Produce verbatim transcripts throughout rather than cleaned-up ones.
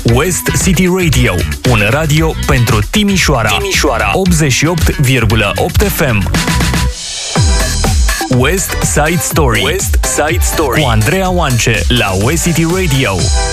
West City Radio, un radio pentru Timișoara. Timișoara optzeci și opt virgulă opt F M. West Side Story. West Side Story cu Andreea Oance la West City Radio.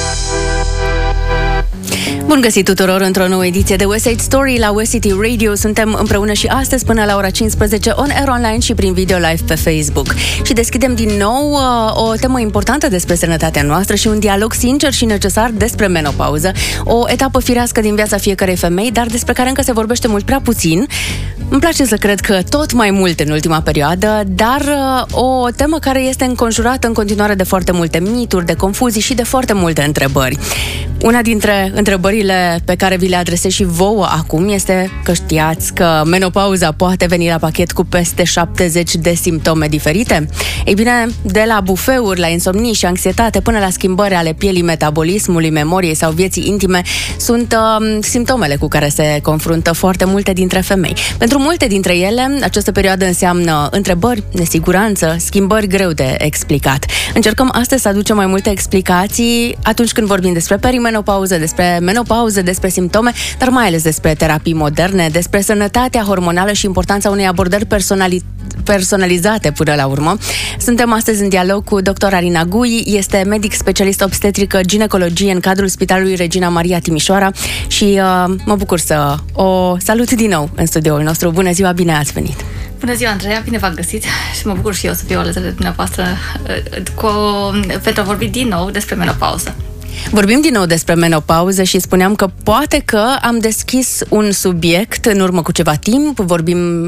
Bun găsit tuturor într-o nouă ediție de West Side Story la West City Radio. Suntem împreună și astăzi până la ora cincisprezece on air online și prin video live pe Facebook. Și deschidem din nou uh, o temă importantă despre sănătatea noastră și un dialog sincer și necesar despre menopauză. O etapă firească din viața fiecărei femei, dar despre care încă se vorbește mult prea puțin. Îmi place să cred că tot mai mult în ultima perioadă, dar uh, o temă care este înconjurată în continuare de foarte multe mituri, de confuzii și de foarte multe întrebări. Una dintre întrebările pe care vi le adresez și vouă acum este că știați că menopauza poate veni la pachet cu peste șaptezeci de simptome diferite? Ei bine, de la bufeuri, la insomnii și anxietate, până la schimbări ale pielii, metabolismului, memoriei sau vieții intime, sunt uh, simptomele cu care se confruntă foarte multe dintre femei. Pentru multe dintre ele, această perioadă înseamnă întrebări, nesiguranță, schimbări greu de explicat. Încercăm astăzi să aducem mai multe explicații atunci când vorbim despre perimenopauză, despre menopauză, despre simptome, dar mai ales despre terapii moderne, despre sănătatea hormonală și importanța unei abordări personali- personalizate până la urmă. Suntem astăzi în dialog cu doctor Arina Gui, este medic specialist obstetrică ginecologie în cadrul Spitalului Regina Maria Timișoara și uh, mă bucur să o salut din nou în studioul nostru. Bună ziua, bine ați venit! Bună ziua, Andreea, bine v-am găsit și mă bucur și eu să fiu alături de dumneavoastră cu, pentru a vorbi din nou despre menopauză. Vorbim din nou despre menopauză și spuneam că poate că am deschis un subiect în urmă cu ceva timp, vorbim